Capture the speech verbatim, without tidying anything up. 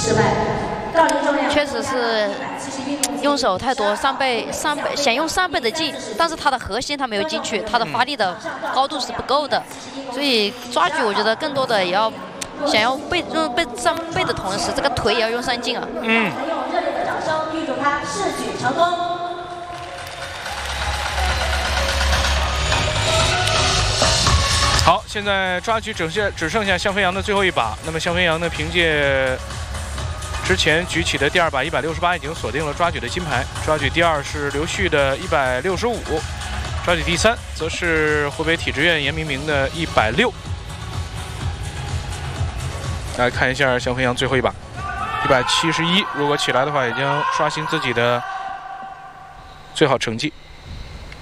失败。 确实是用手太多，三倍三倍想用三倍的劲，但是他的核心他没有进去，他的发力的高度是不够的，所以抓举我觉得更多的也要想要背用背上背的同时，这个腿也要用上劲啊。 嗯。用热烈的掌声预祝他试举成功。 好，现在抓举只剩只剩下向飞扬的最后一把。那么向飞扬呢，凭借之前举起的第二把一百六十八，已经锁定了抓举的金牌。抓举第二是刘旭的一百六十五，抓举第三则是湖北体制院严明明的一百六。来看一下向飞扬最后一把一百七十一，如果起来的话，已经刷新自己的最好成绩。